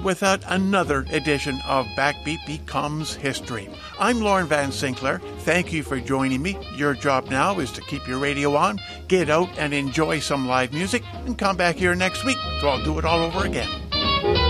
end without another edition of Backbeat Becomes History. I'm Lauren Van Sinclair. Thank you for joining me. Your job now is to keep your radio on, get out and enjoy some live music, and come back here next week so I'll do it all over again.